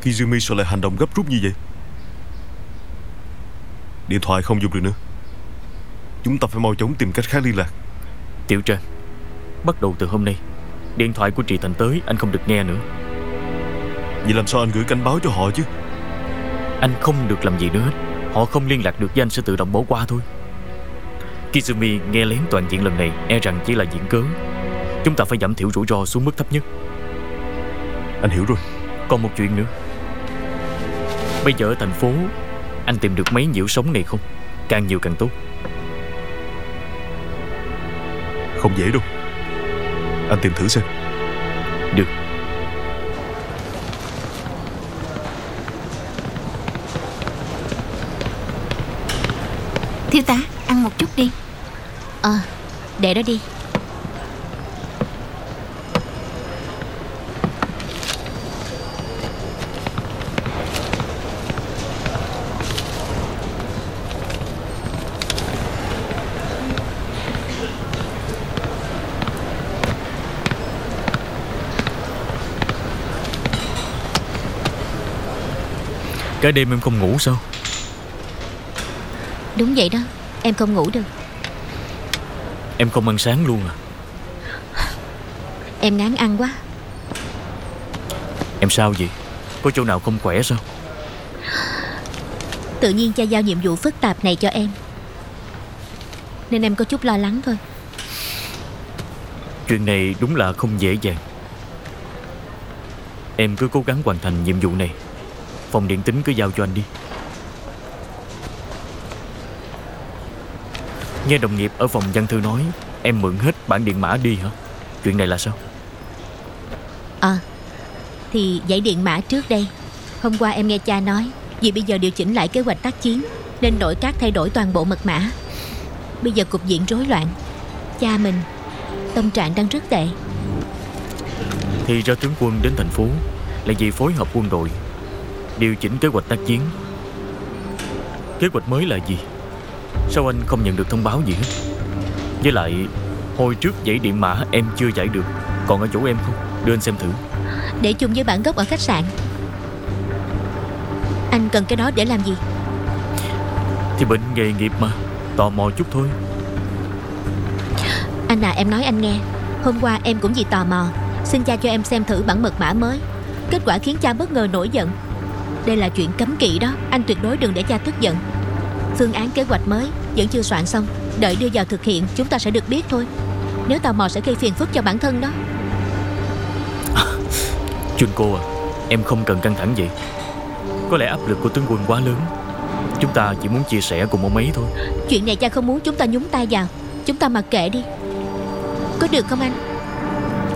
Kizumi sao lại hành động gấp rút như vậy? Điện thoại không dùng được nữa. Chúng ta phải mau chóng tìm cách khác liên lạc. Tiểu Trang, bắt đầu từ hôm nay, điện thoại của Trì Thành tới anh không được nghe nữa. Vậy làm sao anh gửi cảnh báo cho họ chứ? Anh không được làm gì nữa hết. Họ không liên lạc được với anh sẽ tự động bỏ qua thôi. Kizumi nghe lén toàn diện lần này e rằng chỉ là diễn cớ. Chúng ta phải giảm thiểu rủi ro xuống mức thấp nhất. Anh hiểu rồi. Còn một chuyện nữa. Bây giờ ở thành phố, anh tìm được máy nhiễu sóng này không? Càng nhiều càng tốt. Không dễ đâu. Anh tìm thử xem. Được. Thiếu tá, ăn một chút đi. Để đó đi. Cả đêm em không ngủ sao? Đúng vậy đó, em không ngủ được. Em không ăn sáng luôn à? Em ngán ăn quá. Em sao vậy? Có chỗ nào không khỏe sao? Tự nhiên cha giao nhiệm vụ phức tạp này cho em, nên em có chút lo lắng thôi. Chuyện này đúng là không dễ dàng. Em cứ cố gắng hoàn thành nhiệm vụ này. Phòng điện tính cứ giao cho anh đi. Nghe đồng nghiệp ở phòng văn thư nói em mượn hết bản điện mã đi hả? Chuyện này là sao? Thì dãy điện mã trước đây, hôm qua em nghe cha nói vì bây giờ điều chỉnh lại kế hoạch tác chiến nên nội các thay đổi toàn bộ mật mã. Bây giờ cục diện rối loạn. Cha mình tâm trạng đang rất tệ. Thì ra tướng quân đến thành phố là vì phối hợp quân đội điều chỉnh kế hoạch tác chiến. Kế hoạch mới là gì? Sao anh không nhận được thông báo gì hết? Với lại hồi trước dãy điện mã em chưa giải được, còn ở chỗ em không? Đưa anh xem thử. Để chung với bản gốc ở khách sạn. Anh cần cái đó để làm gì? Thì bệnh nghề nghiệp mà, tò mò chút thôi. Anh à, em nói anh nghe. Hôm qua em cũng vì tò mò xin cha cho em xem thử bản mật mã mới. Kết quả khiến cha bất ngờ nổi giận. Đây là chuyện cấm kỵ đó, anh tuyệt đối đừng để cha tức giận. Phương án kế hoạch mới vẫn chưa soạn xong, đợi đưa vào thực hiện chúng ta sẽ được biết thôi. Nếu tò mò sẽ gây phiền phức cho bản thân đó. Junko à, em không cần căng thẳng vậy. Có lẽ áp lực của tướng quân quá lớn. Chúng ta chỉ muốn chia sẻ cùng ông ấy thôi. Chuyện này cha không muốn chúng ta nhúng tay vào. Chúng ta mặc kệ đi. Có được không anh?